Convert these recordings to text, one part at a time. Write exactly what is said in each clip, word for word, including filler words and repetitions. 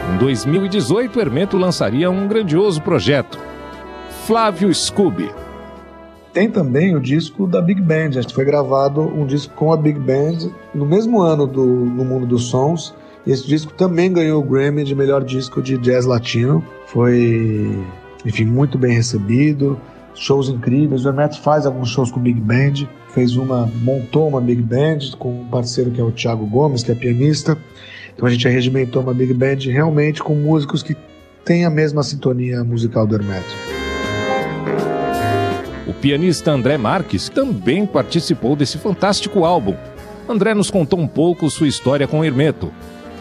Em dois mil e dezoito, Hermeto lançaria um grandioso projeto, Flávio Scooby. Tem também o disco da Big Band. Acho que foi gravado um disco com a Big Band no mesmo ano do No Mundo dos Sons. E esse disco também ganhou o Grammy de melhor disco de jazz latino. Foi, enfim, muito bem recebido. Shows incríveis. O Hermeto faz alguns shows com Big Band. Fez uma, montou uma Big Band com um parceiro que é o Thiago Gomes, que é pianista. Então a gente arregimentou uma Big Band realmente com músicos que têm a mesma sintonia musical do Hermeto. O pianista André Marques também participou desse fantástico álbum. André nos contou um pouco sua história com o Hermeto.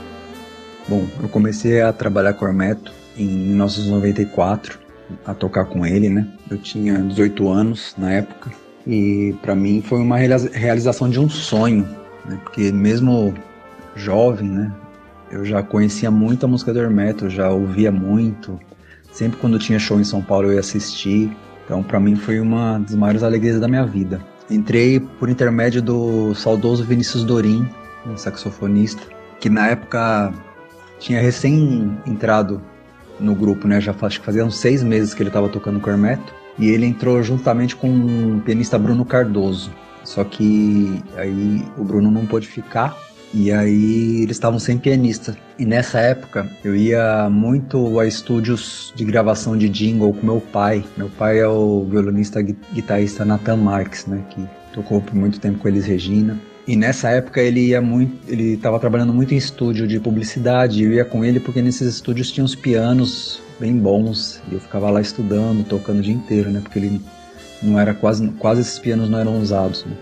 Bom, eu comecei a trabalhar com o Hermeto em mil novecentos e noventa e quatro, a tocar com ele, né? Eu tinha dezoito anos na época e para mim foi uma realização de um sonho, né? Porque mesmo jovem, né? Eu já conhecia muito a música do Hermeto, eu já ouvia muito. Sempre quando tinha show em São Paulo eu ia assistir. Então, para mim, foi uma das maiores alegrias da minha vida. Entrei por intermédio do saudoso Vinícius Dorim, um saxofonista, que na época tinha recém entrado no grupo, né? Já acho que fazia uns seis meses que ele estava tocando com o Hermeto. E ele entrou juntamente com o pianista Bruno Cardoso. Só que aí o Bruno não pôde ficar. E aí eles estavam sem pianista. E nessa época eu ia muito a estúdios de gravação de jingle com meu pai. Meu pai é o violonista guitarrista Nathan Marques, né, que tocou por muito tempo com Elis Regina. E nessa época ele ia muito, ele estava trabalhando muito em estúdio de publicidade. Eu ia com ele porque nesses estúdios tinha uns pianos bem bons. E eu ficava lá estudando, tocando o dia inteiro, né, porque ele não era quase, quase esses pianos não eram usados, né.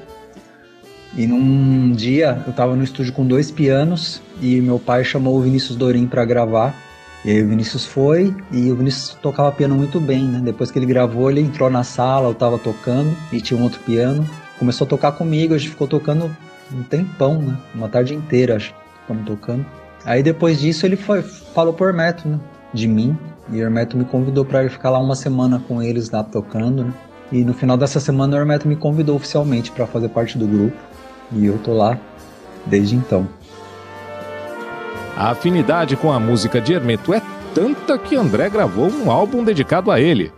E num dia eu tava no estúdio com dois pianos e meu pai chamou o Vinícius Dorim para gravar. E aí o Vinícius foi e o Vinícius tocava piano muito bem, né? Depois que ele gravou, ele entrou na sala, eu tava tocando e tinha um outro piano. Começou a tocar comigo, a gente ficou tocando um tempão, né? Uma tarde inteira, acho, ficamos tocando. Aí depois disso ele foi, falou pro Hermeto, né? De mim. E o Hermeto me convidou para ele ficar lá uma semana com eles lá tocando, né? E no final dessa semana o Hermeto me convidou oficialmente para fazer parte do grupo. E eu tô lá desde então. A afinidade com a música de Hermeto é tanta que André gravou um álbum dedicado a ele.